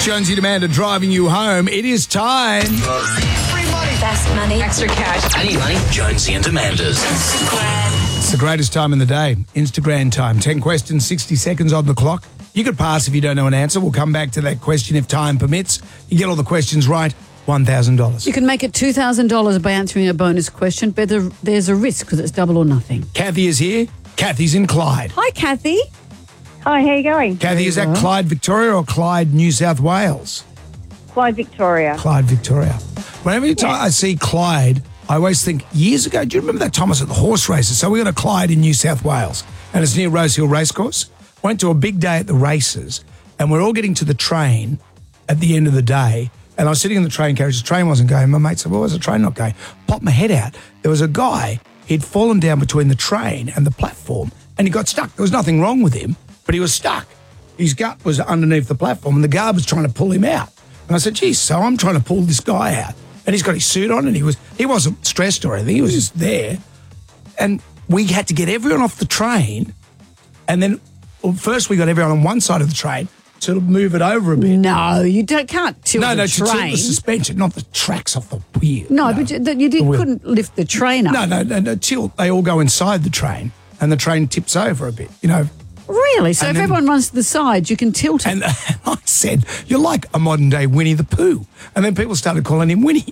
Jonesy and Amanda driving you home. It is time. Free money. Best money. Extra cash. I need money. Jonesy and Amanda's. It's the greatest time in the day. Instagram time. 10 questions, 60 seconds on the clock. You could pass if you don't know an answer. We'll come back to that question if time permits. You get all the questions right, $1,000. You can make it $2,000 by answering a bonus question, but there's a risk because it's double or nothing. Kathy is here. Kathy's in Clyde. Hi, Kathy. Hi, how you going? Kathy, is that Clyde, Victoria or Clyde, New South Wales? Clyde, Victoria. Clyde, Victoria. Whenever I see Clyde, I always think, years ago, do you remember that Thomas at the horse races? So we got a Clyde in New South Wales, and it's near Rose Hill Racecourse. Went to a big day at the races, and we're all getting to the train at the end of the day, and I was sitting in the train carriage. The train wasn't going. My mate said, well, why is the train not going? Popped my head out. There was a guy, he'd fallen down between the train and the platform, and he got stuck. There was nothing wrong with him, but he was stuck. His gut was underneath the platform, and the guard was trying to pull him out. And I said, geez, so I'm trying to pull this guy out. And he's got his suit on, and he wasn't stressed or anything. He was just there. And we had to get everyone off the train, and then first we got everyone on one side of the train to move it over a bit. No, you can't tilt the to train. tilt the suspension, not the tracks off the wheel. No, but you couldn't lift the train up. No, tilt. They all go inside the train, and the train tips over a bit, Really? So if everyone runs to the sides, you can tilt it. And I said, you're like a modern-day Winnie the Pooh. And then people started calling him Winnie.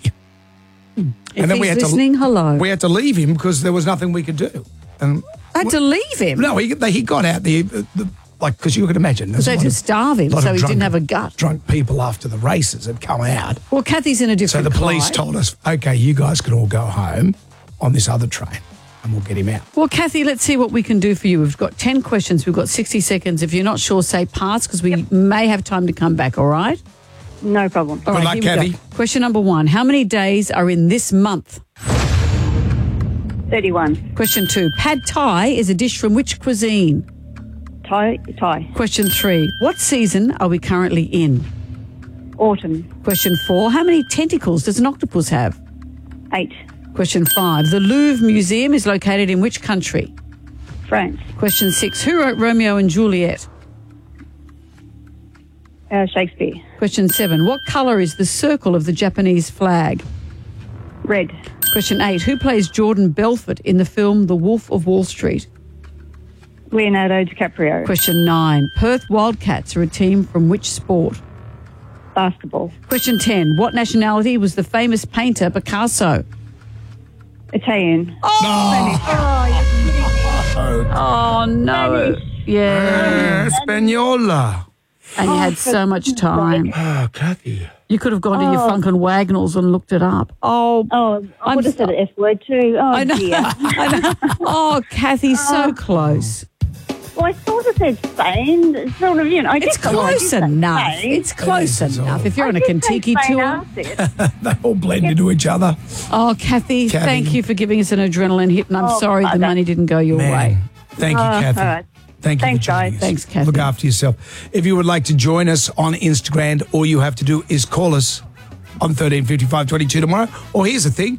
If he's listening, hello. We had to leave him because there was nothing we could do. And I had to leave him? No, he got out because you could imagine. Because they had to starve him so he didn't have a gut. Drunk people after the races had come out. Well, Kathy's in a different So the police Clyde. told us, okay, you guys can all go home on this other train and we'll get him out. Well, Kathy, let's see what we can do for you. We've got 10 questions. We've got 60 seconds. If you're not sure, say pass because we may have time to come back, all right? No problem. All right, luck, here we go. Kathy. Question number 1. How many days are in this month? 31. Question 2. Pad Thai is a dish from which cuisine? Thai. Question 3. What season are we currently in? Autumn. Question 4. How many tentacles does an octopus have? 8. Question 5. The Louvre Museum is located in which country? France. Question 6. Who wrote Romeo and Juliet? Shakespeare. Question 7. What colour is the circle of the Japanese flag? Red. Question 8. Who plays Jordan Belfort in the film The Wolf of Wall Street? Leonardo DiCaprio. Question 9. Perth Wildcats are a team from which sport? Basketball. Question 10. What nationality was the famous painter Picasso? Italian. Oh, no. Yeah. Española. And you had so much time. Oh, Kathy. You could have gone to your Funkin' Wagnalls and looked it up. Oh, I would have said the F word too. Oh, I know. dear. I know. Oh, Kathy, so close. Well, I sort of said Spain. It's sort of, I It's guess I did close say enough. Spain. It's close It is, enough. If you're I on a did say Kentucky Spain tour. after it. They all blend into each other. Oh, Kathy, thank you for giving us an adrenaline hit, and I'm sorry the okay. money didn't go your way. Man, thank you, Kathy. all right. Thank you Thanks, for joining guys. us. Thanks, Kathy. Look after yourself. If you would like to join us on Instagram, all you have to do is call us on 135522 tomorrow. Or here's the thing,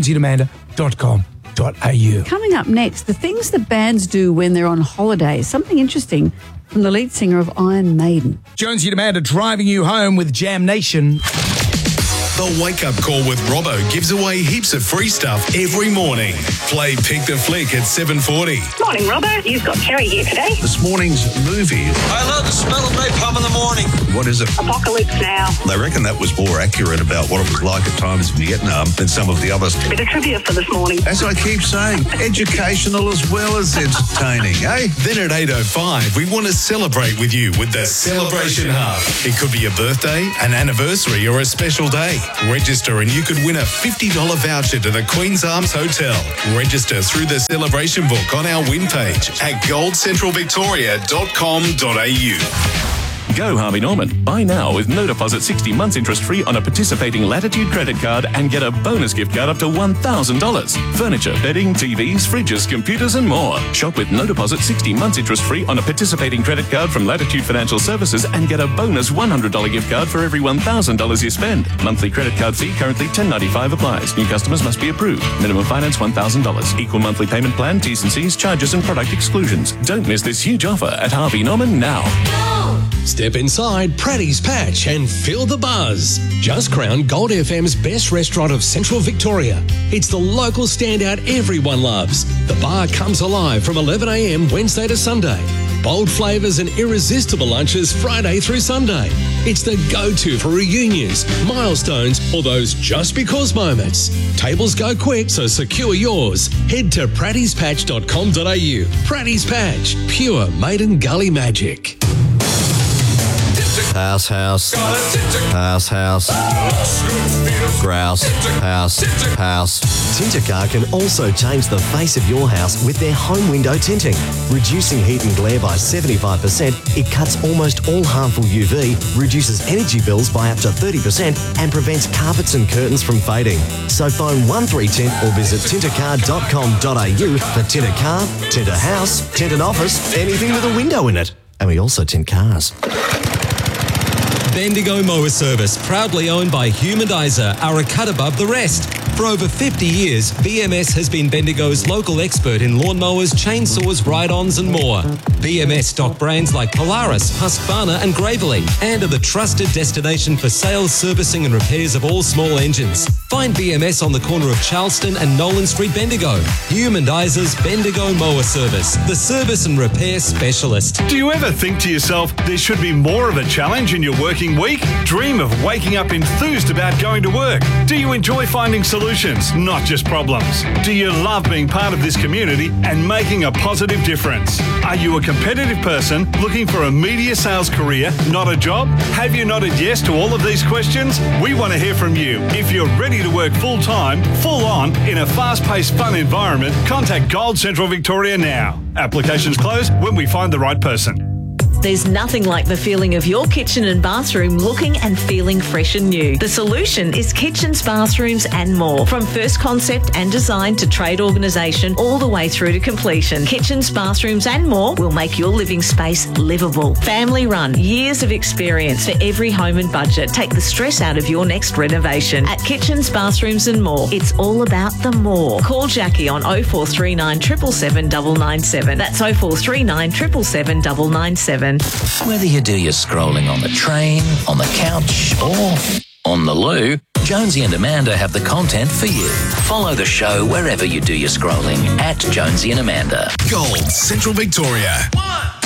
jonesyandamanda.com.au. Coming up next, the things that bands do when they're on holiday. Something interesting from the lead singer of Iron Maiden. Jonesy and Amanda driving you home with Jam Nation. The Wake Up Call with Robbo gives away heaps of free stuff every morning. Play Pick the Flick at 7:40. Morning, Robert. You've got Terry here today. This morning's movie, I love the smell of napalm in the morning. what is it? Apocalypse Now. They reckon that was more accurate about what it was like at times in Vietnam than some of the others. Bit of trivia for this morning. As I keep saying, educational as well as entertaining, eh? Then at 8:05, we want to celebrate with you with the Celebration Hub. It could be a birthday, an anniversary, or a special day. Register and you could win a $50 voucher to the Queen's Arms Hotel. Register through the celebration book on our win page at goldcentralvictoria.com.au. Go Harvey Norman. Buy now with no deposit 60 months interest free on a participating Latitude credit card and get a bonus gift card up to $1,000. Furniture, bedding, TVs, fridges, computers and more. Shop with no deposit 60 months interest free on a participating credit card from Latitude Financial Services and get a bonus $100 gift card for every $1,000 you spend. Monthly credit card fee currently $10.95 applies. New customers must be approved. Minimum finance $1,000. Equal monthly payment plan, T's and C's, charges and product exclusions. Don't miss this huge offer at Harvey Norman now. Step inside Pratty's Patch and feel the buzz. Just crowned Gold FM's best restaurant of Central Victoria. It's the local standout everyone loves. The bar comes alive from 11 a.m. Wednesday to Sunday. Bold flavours and irresistible lunches Friday through Sunday. It's the go-to for reunions, milestones, or those just because moments. Tables go quick, so secure yours. Head to prattyspatch.com.au. Pratty's Patch, pure Maiden Gully magic. House. Grouse. House. Tintercar can also change the face of your house with their home window tinting. Reducing heat and glare by 75%, it cuts almost all harmful UV, reduces energy bills by up to 30%, and prevents carpets and curtains from fading. So phone 13Tint or visit tintercar.com.au for tint a car, tint a house, tint an office, anything with a window in it. And we also tint cars. Bendigo Mower Service, proudly owned by Humanizer, are a cut above the rest. For over 50 years, BMS has been Bendigo's local expert in lawnmowers, chainsaws, ride-ons and more. BMS stock brands like Polaris, Husqvarna and Gravely, and are the trusted destination for sales, servicing and repairs of all small engines. Find BMS on the corner of Charleston and Nolan Street, Bendigo. Humandizer's Bendigo Mower Service, the service and repair specialist. Do you ever think to yourself, there should be more of a challenge in your working week? Dream of waking up enthused about going to work? Do you enjoy finding solutions, not just problems? Do you love being part of this community and making a positive difference? Are you a competitive person looking for a media sales career, not a job? Have you nodded yes to all of these questions? We want to hear from you. If you're ready to work full-time, full-on, in a fast-paced, fun environment, contact Gold Central Victoria now. Applications close when we find the right person. There's nothing like the feeling of your kitchen and bathroom looking and feeling fresh and new. The solution is Kitchens, Bathrooms and More. From first concept and design to trade organisation all the way through to completion, Kitchens, Bathrooms and More will make your living space livable. Family run, years of experience for every home and budget. Take the stress out of your next renovation. At Kitchens, Bathrooms and More, it's all about the more. Call Jackie on 0439 777 997. That's 0439 777 997. Whether you do your scrolling on the train, on the couch, or on the loo, Jonesy and Amanda have the content for you. Follow the show wherever you do your scrolling at Jonesy and Amanda. Gold Central Victoria. 1